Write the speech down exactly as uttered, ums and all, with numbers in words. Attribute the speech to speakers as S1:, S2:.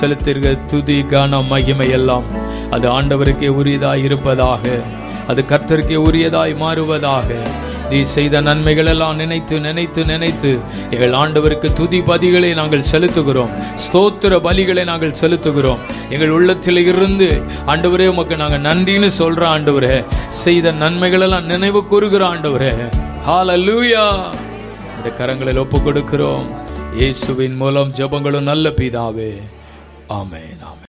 S1: செலுத்திருக்க துதி கன மகிமை எல்லாம் அது ஆண்டவருக்கே உரியதாய் இருப்பதாக, அது கர்த்தருக்கே உரியதாய் மாறுவதாக. நீ செய்த நன்மைகள் எல்லாம் நினைத்து நினைத்து நினைத்து எங்கள் ஆண்டவருக்கு துதி பதிகளை நாங்கள் செலுத்துகிறோம், ஸ்தோத்திர பலிகளை நாங்கள் செலுத்துகிறோம். எங்கள் உள்ளத்தில் இருந்து ஆண்டவரே உமக்கு நாங்கள் நன்றின்னு சொல்ற ஆண்டவரே, செய்த நன்மைகள் எல்லாம் நினைவு கூறுகிற ஆண்டவரே. ஹல்லேலூயா. இந்த கரங்களில் ஒப்பு கொடுக்கிறோம். இயேசுவின் மூலம் ஜெபங்களும் நல்ல பிதாவே. ஆமென். ஆமென்.